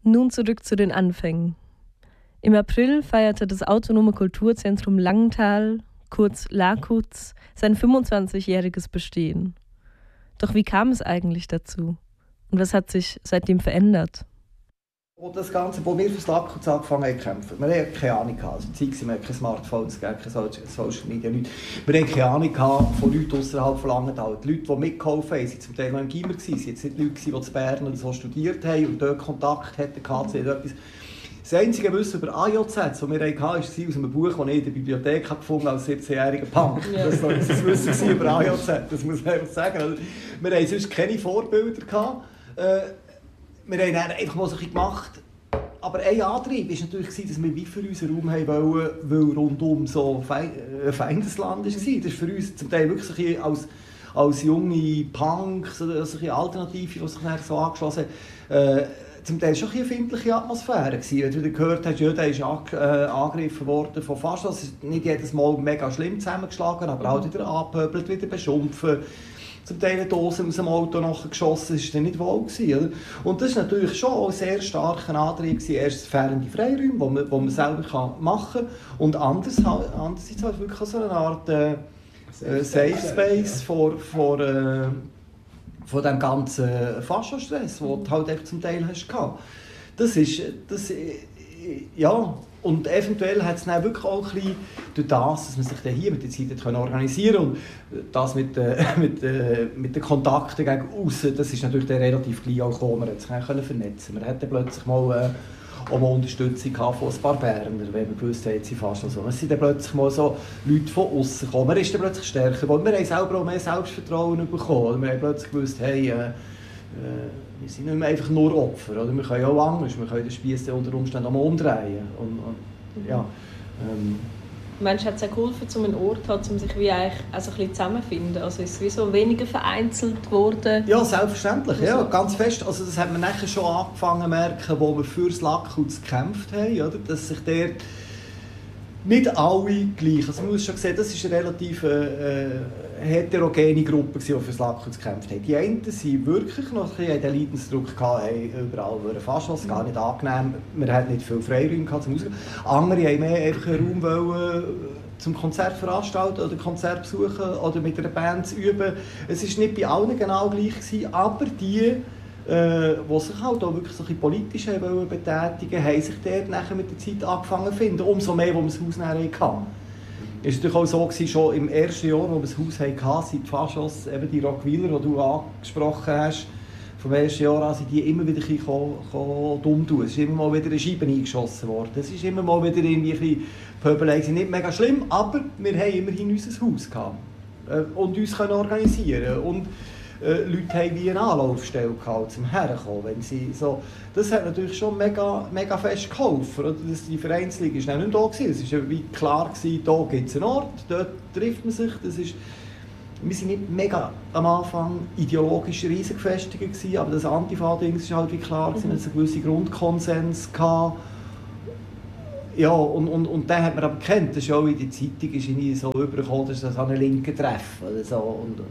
Nun zurück zu den Anfängen. Im April feierte das Autonome Kulturzentrum Langenthal, kurz LAKUZ, sein 25-jähriges Bestehen. Doch wie kam es eigentlich dazu? Und was hat sich seitdem verändert? Und das Ganze, wo wir für das LAKUZ angefangen haben zu kämpfen, wir hatten keine Ahnung. Also, wir hatten keine Smartphones, keine Social Media, nichts. Wir hatten keine Ahnung von Leuten außerhalb von Langenthal. Die Leute, die mitgeholfen haben, waren zum Teil noch im Gimmer. Es waren jetzt nicht Leute, die in Bern oder so studiert haben und dort Kontakt hatten. Das einzige Wissen über AJZ, das wir hatten, war aus einem Buch, das ich in der Bibliothek gefunden habe, als 17-jähriger Punk. Ja. Das war unser Wissen über AJZ, das muss man einfach sagen. Wir hatten sonst keine Vorbilder. Wir haben dann einfach mal so gemacht. Aber ein Antrieb war natürlich, dass wir wie für unseren Raum haben wollen, weil rundum so ein Feindesland war. Das war für uns zum Teil wirklich als junge Punks, also eine Alternative, die sich dann so angeschlossen haben, zum Teil schon eine empfindliche Atmosphäre gewesen. Wenn du gehört hast, ja, der ist angegriffen worden von Faschos, nicht jedes Mal mega schlimm zusammengeschlagen, aber halt wieder angepöbelt, wieder beschimpfen. Zum Teil eine Dose aus dem Auto geschossen, das war dann nicht wohl gewesen, oder? Und das war natürlich schon ein sehr starker Antrieb gewesen. Erstens fehlende Freiräume, die man selber machen kann. Und andererseits halt wirklich so eine Art Safe Space vor dem ganzen Faschostress, den du halt einfach zum Teil hast. Ja. Und eventuell hat es dann wirklich auch ein bisschen durch das, dass man sich dann hier mit der Zeit organisieren konnte und das mit den Kontakten gegen aussen, das ist natürlich relativ gleich auch gekommen. Man konnte sich vernetzen. Man hatte plötzlich mal auch mal Unterstützung von ein paar Berner, wenn man gewusst hat, sie fast so. Es sind dann plötzlich mal so Leute von aussen gekommen. Man ist dann plötzlich stärker geworden. Wir haben selber auch mehr Selbstvertrauen bekommen. Wir haben plötzlich gewusst, hey, wir sind nicht mehr einfach nur Opfer. Oder? Wir können auch anders, wir können den Spieß unter Umständen auch mal umdrehen. Ja, Meinst du, hat es auch geholfen, um einen Ort zu haben, um sich wie eigentlich also ein bisschen zusammenzufinden? Also ist es wie so weniger vereinzelt worden? Ja, selbstverständlich. Ja, ganz fest. Also das hat man nachher schon angefangen zu merken, wo wir für das LAKUZ gekämpft haben. Oder? Dass sich dort nicht alle gleich. Also man muss schon sehen, das war eine relativ heterogene Gruppe, die für das LAKUZ gekämpft hat. Die einen waren wirklich noch den Leidensdruck gehabt, hey, überall fast was, gar nicht angenehm. Wir hatten nicht viel Freiräume zum Ausgehen. Andere wollten mehr einfach einen Raum zum Konzert veranstalten oder Konzert besuchen oder mit einer Band zu üben. Es war nicht bei allen genau gleich gewesen, aber die sich halt auch wirklich so politisch betätigen, haben sich dort nachher mit der Zeit angefangen zu finden. Umso mehr, wo wir das Haus nachher hatten. Es war natürlich auch so, dass schon im ersten Jahr, wo wir das Haus hatten, sind die Faschos, eben die Rockweiler, die du angesprochen hast, vom ersten Jahr an, sind die immer wieder dumm tun. Es ist immer mal wieder eine Scheibe eingeschossen worden. Es ist immer mal wieder irgendwie ein bisschen Pöbelei. Nicht mega schlimm, aber wir haben immerhin unser Haus gehabt. Und uns können organisieren und Leute haben wie eine Anlaufstelle gehabt, zum Herkommen. Wenn sie so, das hat natürlich schon mega fest geholfen. Oder? Die Vereinsliga war nicht da gewesen. Es war wie klar gewesen, da gibt es einen Ort, dort trifft man sich. Wir waren nicht mega am Anfang ideologisch riesig gefestigt gewesen, aber das Antifa-Ding war halt wie klar gewesen, es einen gewissen Grundkonsens gehabt. Ja, und den hat man aber gekannt, das ist auch in der Zeitung ist nie so übergekommen, dass das an einen linken Treffen oder so.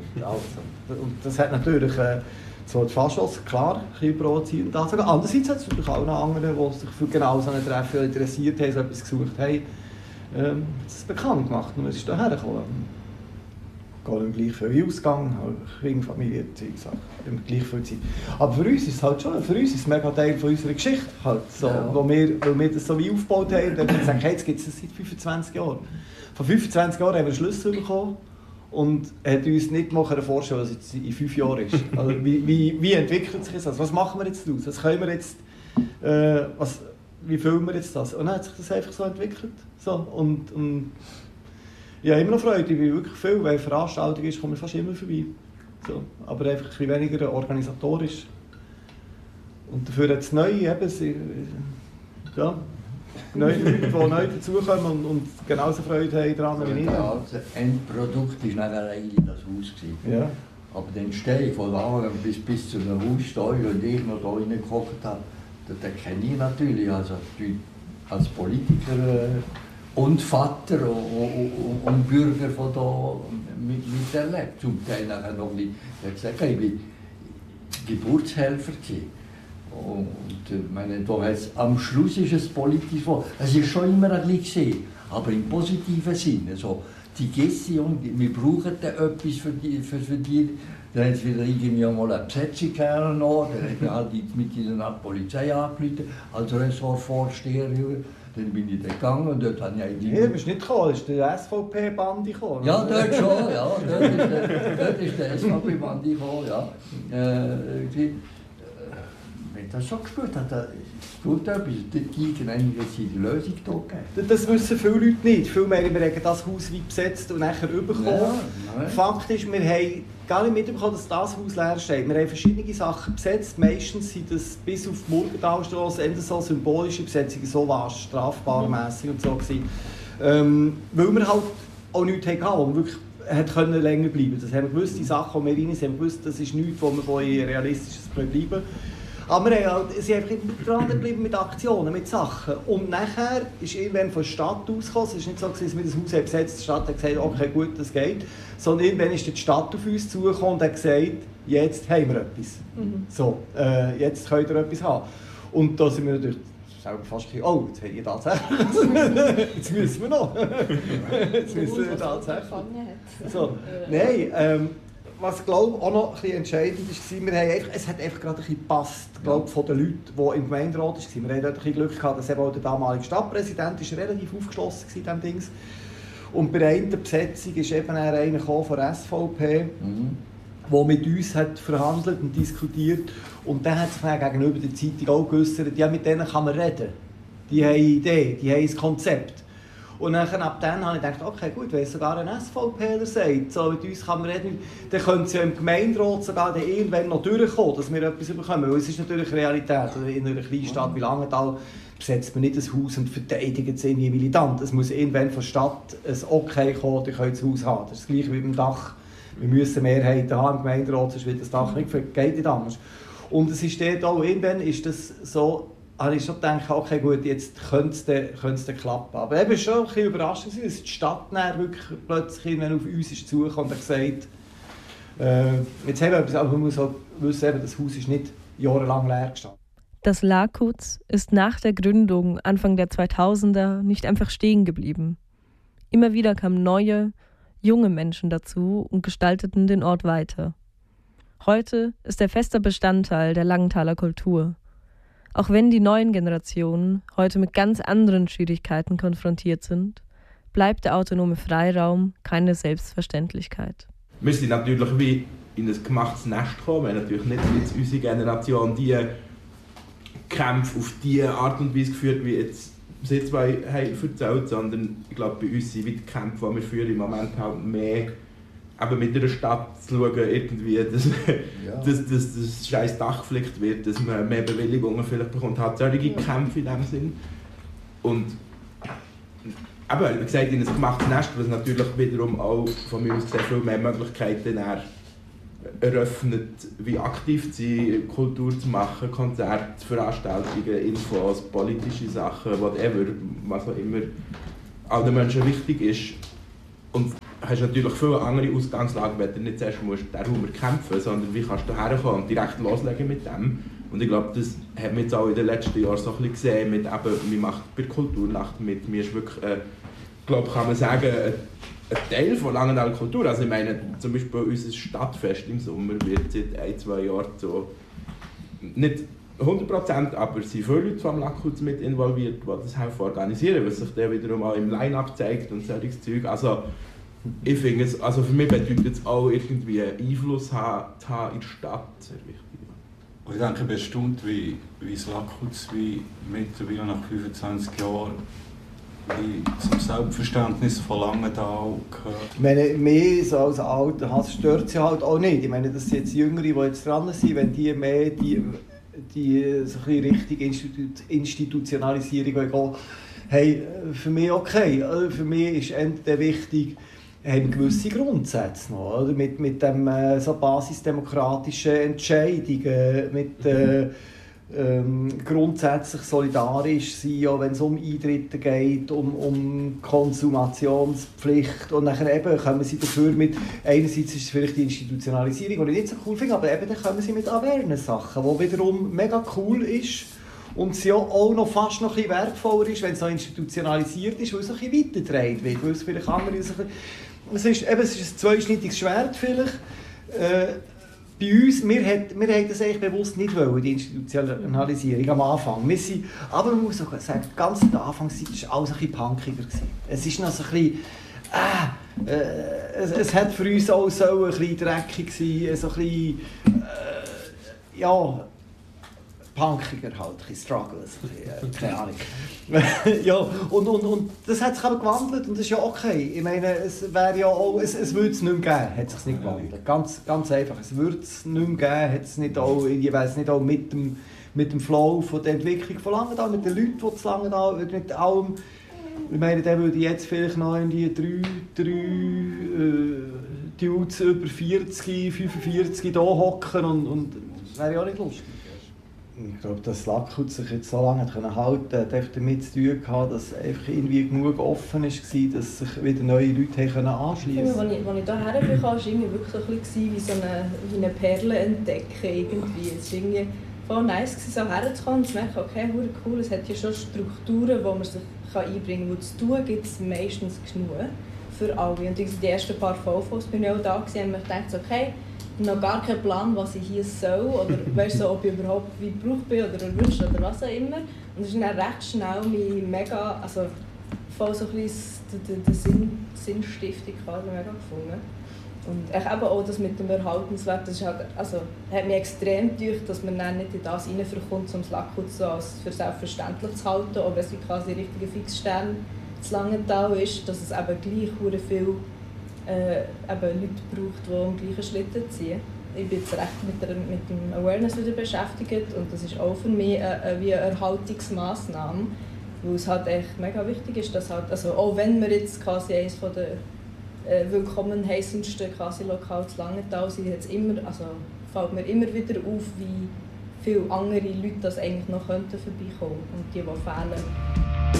Und das hat natürlich so die Faschos, klar, ein bisschen provozierend angezogen. Andererseits hat es natürlich auch noch andere, die sich für genau so ein Treffen interessiert haben, so etwas gesucht haben, es bekannt gemacht und es ist hierher gekommen. Gehen gleich viel Ausgang, wegen Familie, gleich viel Zeit. Aber für uns ist es halt schon, für uns ist es mega Teil von unserer Geschichte, halt, so, ja. Weil wir das so wie aufgebaut haben. Und dann haben wir gesagt, hey, jetzt gibt es das seit 25 Jahren. Vor 25 Jahren haben wir einen Schlüssel bekommen und hat uns nicht mal vorstellen, was jetzt in 5 Jahren ist. Also, wie entwickelt sich das? Also, was machen wir jetzt daraus? Was können wir jetzt, wie füllen wir jetzt das? Und dann hat sich das einfach so entwickelt. So, und ja, immer noch Freude, weil wirklich viel, wenn Veranstaltung ist, kommen wir fast immer vorbei. So, aber einfach ein bisschen weniger organisatorisch. Und dafür hat es neue, neue Leute, die neu dazukommen und genauso Freude haben daran wie ich. Das Endprodukt war nachher eigentlich das Haus. Ja. Aber die Entstehung von Anfang bis zu einem Haus da, und ich noch da reingekocht habe, das kenne ich natürlich als Politiker. Und Vater und Bürger von da miterlebt. Zum Teil nachher noch nicht. Er hat gesagt, ich war Geburtshelfer. Und meine, da heißt, am Schluss ist es politisch geworden. Es ist schon immer ein bisschen, aber im positiven Sinne. So, die Gestion, wir brauchen da etwas für die. Dann hat es wieder irgendwie mal eine Besetzung gegeben, dann hat mit dieser Polizei angerufen, als Ressortvorsteher. Dann bin ich dann gegangen und dort habe ich eigentlich... Nee, du bist nicht gekommen, da ist der SVP-Band gekommen. Ja, dort schon, ja. Dort ist der SVP-Band gekommen, ja. Wenn das so gespürt hat, es tut etwas, dort liegen einige die Lösung gegeben. Das wissen viele Leute nicht. Vielmehr haben wir das Haus wie besetzt und nachher bekommen. Ja, Fakt ist, wir haben gar nicht mitbekommen, dass das Haus leer steht. Wir haben verschiedene Sachen besetzt. Meistens sind das bis auf die Murgenthal-Strasse eher so symbolische Besetzungen, so was strafbarmässig und so gewesen. Weil wir halt auch nichts hatten, wo wir wirklich können länger bleiben. Das haben wir gewusst, die Sachen, die wir rein sind, haben wir gewusst, das ist nichts, wo wir in realistisches bleiben. Aber wir sind einfach dran geblieben mit Aktionen, mit Sachen. Und nachher ist irgendwann von der Stadt ausgekommen. Es war nicht so, dass wir das Haus besetzt haben. Die Stadt hat gesagt, okay, gut, das geht. Sondern irgendwann ist die Stadt auf uns zugekommen und hat gesagt, jetzt haben wir etwas. So, jetzt könnt ihr etwas haben. Und da sind wir natürlich selber fast gesagt, oh, jetzt haben wir tatsächlich. Jetzt müssen wir noch. Jetzt müssen wir tatsächlich. So, nein, was glaube ich auch noch ein bisschen entscheidend war, es hat einfach gerade ein bisschen gepasst, glaube von den Leuten, die im Gemeinderat waren. Wir hatten dort ein bisschen Glück gehabt, dass eben auch der damalige Stadtpräsident relativ aufgeschlossen war in diesem Dings. Und bei einer Besetzung ist eben einer von der SVP, der mit uns hat verhandelt und diskutiert. Und dann hat sich gegenüber der Zeitung auch geäussert, ja, mit denen kann man reden. Die haben eine Idee, die haben ein Konzept. Und dann, ab dann habe ich gedacht, okay, gut, wenn sogar ein SVPler sagt, so mit uns kann man reden, dann können sie ja im Gemeinderat sogar dann irgendwann noch durchkommen, dass wir etwas bekommen. Weil es ist natürlich Realität. In einer Kleinstadt wie Langenthal besetzt man nicht das Haus und verteidigt es irgendwie militant. Es muss irgendwann von der Stadt ein Okay kommen, ihr könnt das Haus haben. Das ist das Gleiche wie beim Dach. Wir müssen Mehrheiten haben im Gemeinderat, sonst wird das Dach nicht, geht nicht anders. Und es ist dort auch, irgendwann ist das so, habe ich schon gedacht, okay, gut, jetzt könnte es klappen. Aber eben schon ein bisschen überraschend, dass die Stadt wirklich plötzlich auf uns ist zugekommen und hat gesagt, jetzt haben wir etwas, aber man muss auch wissen, das Haus ist nicht jahrelang leer gestanden. Das Lakuz ist nach der Gründung Anfang der 2000er nicht einfach stehen geblieben. Immer wieder kamen neue, junge Menschen dazu und gestalteten den Ort weiter. Heute ist er fester Bestandteil der Langenthaler Kultur. Auch wenn die neuen Generationen heute mit ganz anderen Schwierigkeiten konfrontiert sind, bleibt der autonome Freiraum keine Selbstverständlichkeit. Wir sind natürlich wie in ein gemachtes Nest gekommen. Wir haben natürlich nicht jetzt unsere Generation die Kämpfe auf diese Art und Weise geführt, wie jetzt sie zwei haben erzählt, sondern ich glaube, bei uns sind die Kämpfe, die wir führen, im Moment halt mehr eben mit einer Stadt zu schauen, irgendwie, dass scheiß Dach geflickt wird, dass man mehr Bewilligungen vielleicht bekommt, hat solche Kämpfe in dem Sinn. Und eben, wie gesagt, in ein gemachtes Nest, was natürlich wiederum auch von mir aus gesehen viel mehr Möglichkeiten eröffnet, wie aktiv zu sein, Kultur zu machen, Konzerte, Veranstaltungen, Infos, politische Sachen, whatever, was auch immer allen Menschen wichtig ist. Und hast natürlich viele andere Ausgangslagen, wenn du nicht zuerst musst, den Raum kämpfen, sondern wie kannst du herkommen und direkt loslegen mit dem. Und ich glaube, das hat man jetzt auch in den letzten Jahren so ein bisschen gesehen, mit eben, man macht bei der Kulturnacht mit, mir ist wirklich, glaube kann man sagen, ein Teil von Langenthal Kultur. Also ich meine, zum Beispiel unser Stadtfest im Sommer wird seit 1-2 Jahren so, nicht 100%, aber es sind viele Leute vom Lakuz mit involviert, die das helfen organisieren, was sich dann wiederum auch im Line-Up zeigt und solches Zeug. Also ich finde es, also für mich bedeutet es auch irgendwie Einfluss haben in der Stadt sehr wichtig. Und ich denke, bestaunt, wie das Lakuz wie mittlerweile nach 25 Jahren zum Selbstverständnis von Langenthal gehört. Ich meine, mehr so als Alter, das stört sie halt auch nicht. Ich meine, das sind jetzt Jüngere, die jetzt dran sind, wenn die mehr die so ein Richtung Institutionalisierung gehen, hey, für mich okay. Für mich ist eher wichtig, haben gewisse Grundsätze noch, oder? Mit dem so basisdemokratischen Entscheidungen, mit grundsätzlich solidarisch sein, auch wenn es um Eintritte geht, um Konsumationspflicht. Und nachher eben kommen sie dafür mit, einerseits ist es vielleicht die Institutionalisierung, die ich nicht so cool finde, aber eben dann kommen sie mit Awareness-Sachen, die wiederum mega cool ist und es ja auch noch fast noch ein bisschen wertvoller ist, wenn es noch institutionalisiert ist, weil es ein bisschen weitergetragen wird, weil es vielleicht andere... Es ist ein zweischneidiges Schwert vielleicht. Bei uns, wir haben das eigentlich bewusst nicht wollen, die Institutionalisierung am Anfang. Aber man muss auch sagen, ganz am Anfang war alles ein bisschen punkiger. Es ist noch so ein bisschen... es hat für uns auch so ein bisschen dreckig sein, so ein bisschen... punkiger halt, ein bisschen struggles, keine Ahnung. Ja, und das hat sich aber gewandelt und das ist ja okay. Ich meine, es wäre ja auch, es würde es nicht mehr geben, hat es sich nicht gewandelt. Ganz, ganz einfach, es würde es nicht mehr geben, hat es nicht auch, ich weiss nicht auch mit dem Flow von der Entwicklung von Langenthal, mit den Leuten, die zu Langenthal, mit allem. Ich meine, der würde jetzt vielleicht noch in die drei Dudes über 40, 45 hier hocken und das wäre ja auch nicht lustig. Ich glaube, dass Lackhut sich jetzt so lange halten konnte, hat damit zu tun gehabt, dass einfach irgendwie genug offen war, dass sich wieder neue Leute anschließen konnten. Als ich hierher kam, war es wirklich so ein bisschen wie eine Perle entdecken. Irgendwie. Es war irgendwie voll nice, so herzukommen und zu merken, okay, cool, es hat hier schon Strukturen, wo man sich einbringen kann. Wo zu tun gibt es meistens genug für alle. Und die ersten paar Vollfotos bin ich auch da gewesen, und ich dachte, okay, noch gar keinen Plan, was ich hier soll oder weißt du, ob ich überhaupt wie gebraucht bin oder erwünscht oder was auch immer. Und es ist dann recht schnell voll so ein bisschen die Sinnstiftung quasi mega gefunden. Und ich eben auch das mit dem Erhaltenswert, das ist halt, hat mich extrem gedacht, dass man dann nicht in das hineinverkommt, um das Lackhut so als für selbstverständlich zu halten, auch wenn es quasi ein richtiger Fixstern zu Langenthal ist, dass es eben gleich viel Leute braucht, die am gleichen Schlitten ziehen. Ich bin jetzt recht mit dem Awareness wieder beschäftigt und das ist auch für mich wie eine Erhaltungsmaßnahme, weil es halt echt mega wichtig ist, dass halt, auch wenn wir jetzt quasi eines von der willkommen heißendsten quasi Lokal zu Langenthal sind, fällt mir immer wieder auf, wie viele andere Leute das eigentlich noch vorbeikommen könnten und die fehlen.